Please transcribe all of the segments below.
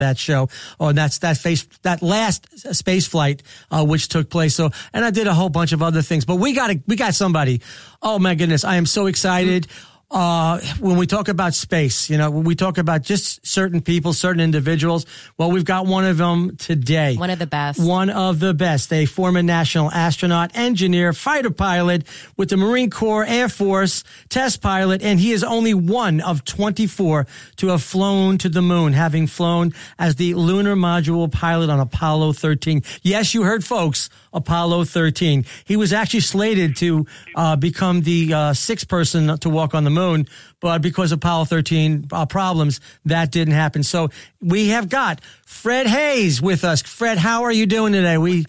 that show, or that last space flight, which took place. So, and I did a whole bunch of other things, but we got somebody. Oh my goodness. I am so excited. When we talk about space, when we talk about just certain people, certain individuals, well, we've got one of them today. One of the best. One of the best. A former national astronaut, engineer, fighter pilot with the Marine Corps, Air Force, test pilot, and he is only one of 24 to have flown to the moon, having flown as the lunar module pilot on Apollo 13. Yes, you heard, folks, Apollo 13. He was actually slated to become the sixth person to walk on the moon, but because of Apollo 13 problems, that didn't happen. So we have got Fred Haise with us. Fred, how are you doing today? We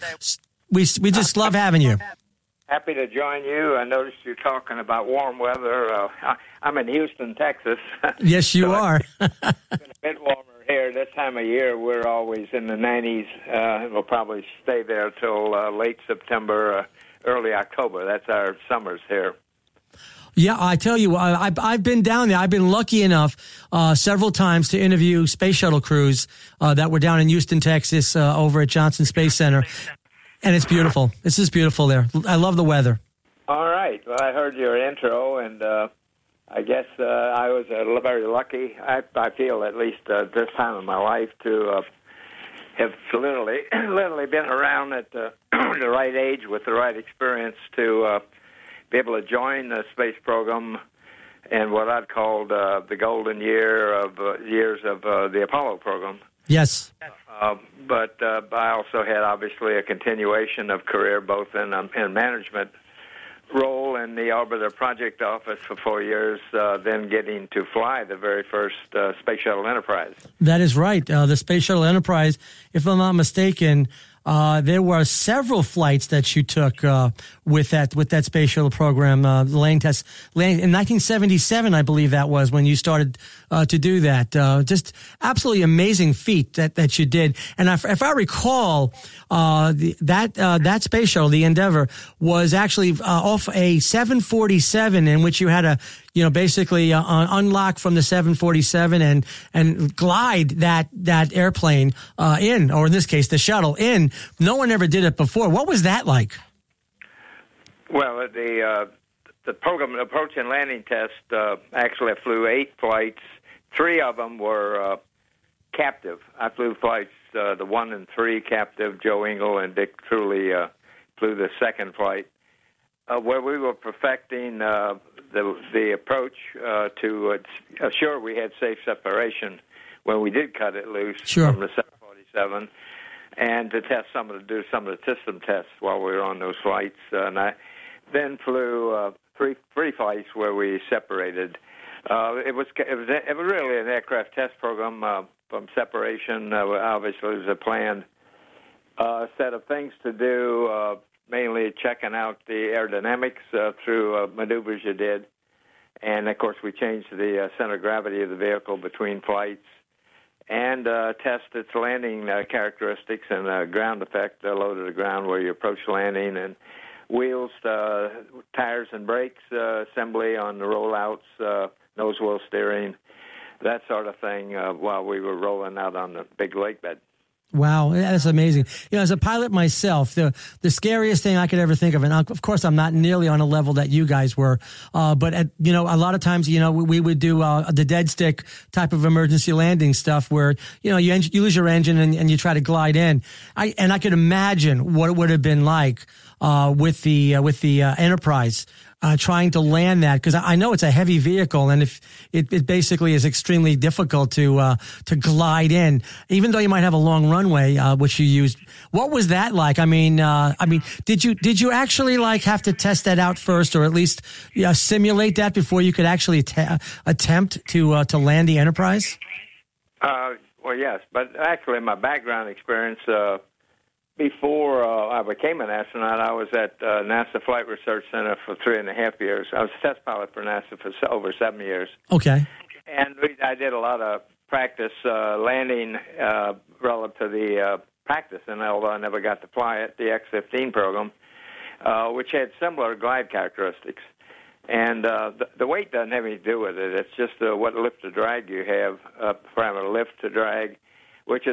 just love having you. Happy to join you. I noticed you're talking about warm weather. I'm in Houston, Texas. Yes, you are. It's been a bit warmer here. This time of year, we're always in the 90s. We'll probably stay there till late September, early October. That's our summers here. Yeah, I tell you, I've been down there. I've been lucky enough several times to interview space shuttle crews that were down in Houston, Texas, over at Johnson Space Center. And it's beautiful. It's just beautiful there. I love the weather. All right. Well, I heard your intro, and I guess I was very lucky. I feel, at least this time in my life, to have literally been around at the right age with the right experience to be able to join the space program and what I'd call the golden years of the Apollo program. Yes. But I also had, obviously, a continuation of career both in management role in the Orbiter Project Office for 4 years, then getting to fly the very first Space Shuttle Enterprise. That is right. The Space Shuttle Enterprise, if I'm not mistaken, there were several flights that you took with that space shuttle program, landing test. In 1977, I believe that was when you started to do that. Just absolutely amazing feat that you did. And if I recall, that space shuttle, the Endeavour, was actually off a 747 in which you had to basically unlock from the 747 and glide that airplane in, or in this case, the shuttle in. No one ever did it before. What was that like? Well, the program approach and landing test actually flew 8 flights. 3 of them were captive. I flew flights the 1 and 3 captive. Joe Engle and Dick Truly flew the second flight, where we were perfecting the approach to assure we had safe separation when we did cut it loose from the 747, and to do some of the system tests while we were on those flights. And I then flew three flights where we separated. It was really an aircraft test program from separation. Obviously, it was a planned set of things to do. Mainly checking out the aerodynamics through maneuvers you did. And, of course, we changed the center of gravity of the vehicle between flights and test its landing characteristics and ground effect, low to the ground where you approach landing, and wheels, tires and brakes assembly on the rollouts, nose wheel steering, that sort of thing while we were rolling out on the big lake bed. Wow, that's amazing. As a pilot myself, the scariest thing I could ever think of, and of course I'm not nearly on a level that you guys were, but a lot of times, we would do the dead stick type of emergency landing stuff where, you lose your engine and you try to glide in. I could imagine what it would have been like with the Enterprise. Trying to land that, because I know it's a heavy vehicle, and if it basically is extremely difficult to glide in, even though you might have a long runway, which you used. What was that like? I mean, did you actually have to test that out first, or at least simulate that before you could actually attempt to land the Enterprise? Well, yes, but actually, my background experience. Before I became an astronaut, I was at NASA Flight Research Center for 3.5 years. I was a test pilot for NASA for over 7 years. Okay. And I did a lot of practice landing relative to the practice, and although I never got to fly it, the X-15 program, which had similar glide characteristics. And the weight doesn't have anything to do with it. It's just what lift to drag you have, parameter lift to drag. which is